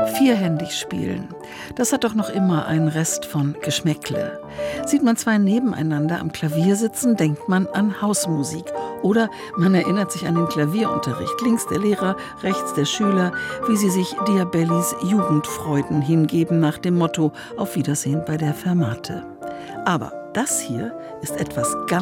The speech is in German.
Vierhändig spielen. Das hat doch noch immer einen Rest von Geschmäckle. Sieht man zwei nebeneinander am Klavier sitzen, denkt man an Hausmusik. Oder man erinnert sich an den Klavierunterricht. Links der Lehrer, rechts der Schüler, wie sie sich Diabellis Jugendfreuden hingeben nach dem Motto: Auf Wiedersehen bei der Fermate. Aber das hier ist etwas ganz